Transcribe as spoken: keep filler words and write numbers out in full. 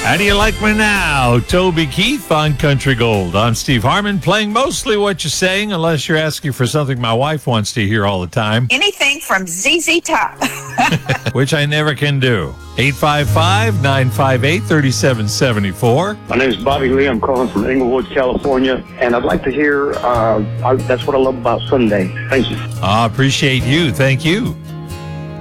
How do you like me now? Toby Keith on Country Gold. I'm Steve Harmon, playing mostly what you're saying, unless you're asking for something my wife wants to hear all the time. Anything from Z Z Top. Which I never can do. eight five five, nine five eight, three seven seven four. My name is Bobby Lee. I'm calling from Inglewood, California, and I'd like to hear, uh, I, That's What I Love About Sunday. Thank you. I appreciate you. Thank you.